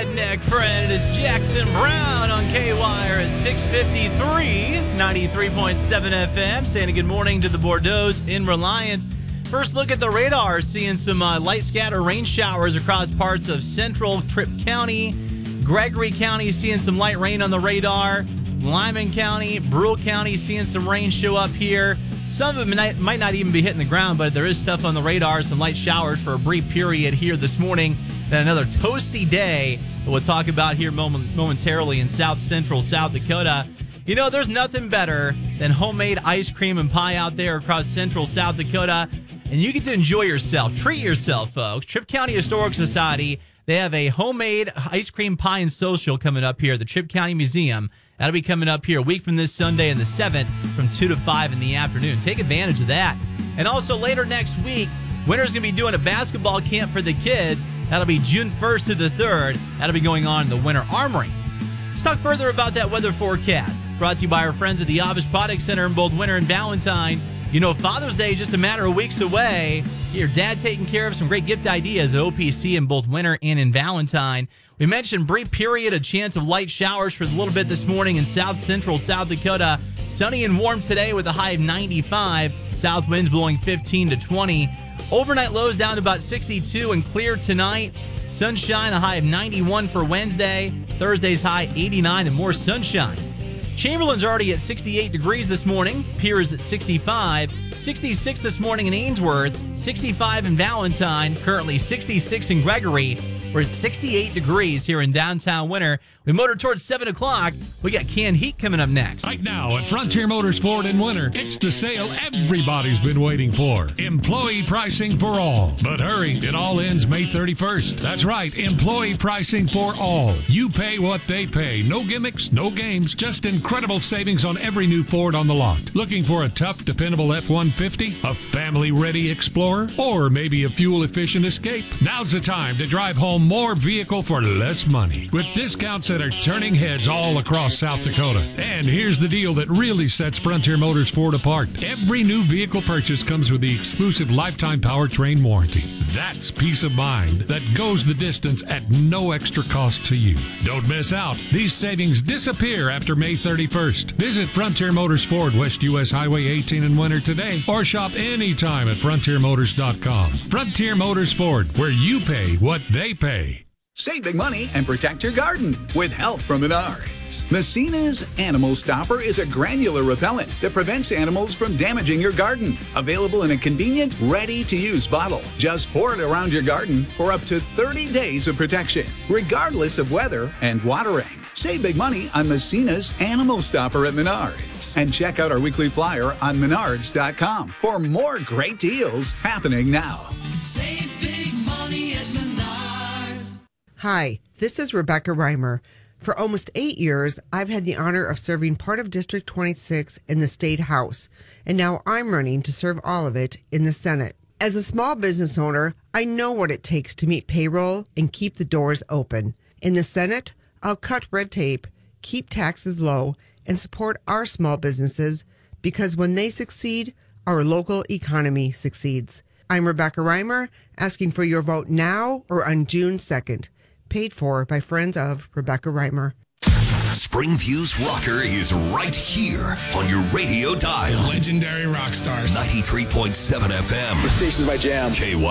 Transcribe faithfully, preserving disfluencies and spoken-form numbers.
redneck friend. It is Jackson Brown on K-Wire at six fifty-three, ninety-three point seven F M. Saying good morning to the Bordeaux in Reliance. First look at the radar, seeing some uh, light scatter rain showers across parts of central Tripp County. Gregory County seeing some light rain on the radar. Lyman County, Brule County seeing some rain show up here. Some of it might, might not even be hitting the ground, but there is stuff on the radar, some light showers for a brief period here this morning. Then another toasty day that we'll talk about here moment, momentarily in south central South Dakota. You know, there's nothing better than homemade ice cream and pie out there across central South Dakota. And you get to enjoy yourself. Treat yourself, folks. Tripp County Historic Society, they have a homemade ice cream pie and social coming up here at the Tripp County Museum. That'll be coming up here a week from this Sunday and the seventh from two to five in the afternoon. Take advantage of that. And also later next week, Winter's going to be doing a basketball camp for the kids. That'll be June first to the third. That'll be going on in the Winter Armory. Let's talk further about that weather forecast. Brought to you by our friends at the Avish Product Center in both Winter and Valentine. You know, Father's Day is just a matter of weeks away. Get your dad taking care of some great gift ideas at O P C in both Winter and in Valentine. We mentioned brief period, a chance of light showers for a little bit this morning in south central South Dakota. Sunny and warm today with a high of ninety-five. South winds blowing fifteen to twenty. Overnight lows down to about sixty-two and clear tonight. Sunshine, a high of ninety-one for Wednesday. Thursday's high eighty-nine and more sunshine. Chamberlain's already at sixty-eight degrees this morning. Pierce at sixty-five. sixty-six this morning in Ainsworth. sixty-five in Valentine. Currently sixty-six in Gregory. We're at sixty-eight degrees here in downtown Winter. We motor towards seven o'clock. We got canned heat coming up next. Right now at Frontier Motors Ford in Winter, it's the sale everybody's been waiting for. Employee pricing for all. But hurry, it all ends May thirty-first. That's right, employee pricing for all. You pay what they pay. No gimmicks, no games, just incredible savings on every new Ford on the lot. Looking for a tough, dependable F one fifty? A family-ready Explorer? Or maybe a fuel-efficient Escape? Now's the time to drive home more vehicle for less money. With discounts that are turning heads all across South Dakota. And here's the deal that really sets Frontier Motors Ford apart. Every new vehicle purchase comes with the exclusive lifetime powertrain warranty. That's peace of mind that goes the distance at no extra cost to you. Don't miss out. These savings disappear after May thirty-first. Visit Frontier Motors Ford, West U S Highway eighteen in Winter today, or shop anytime at frontier motors dot com. Frontier Motors Ford, where you pay what they pay. Save big money and protect your garden with help from Menards. Messina's Animal Stopper is a granular repellent that prevents animals from damaging your garden. Available in a convenient, ready-to-use bottle. Just pour it around your garden for up to thirty days of protection, regardless of weather and watering. Save big money on Messina's Animal Stopper at Menards. And check out our weekly flyer on menards dot com for more great deals happening now. Save big money at Menards. Hi, this is Rebecca Reimer. For almost eight years, I've had the honor of serving part of District twenty-six in the State House, and now I'm running to serve all of it in the Senate. As a small business owner, I know what it takes to meet payroll and keep the doors open. In the Senate, I'll cut red tape, keep taxes low, and support our small businesses because when they succeed, our local economy succeeds. I'm Rebecca Reimer, asking for your vote now or on June second. Paid for by friends of Rebecca Reimer. Springview's rocker is right here on your radio dial. Legendary rock stars. ninety-three point seven F M. The station's my jam. K Y.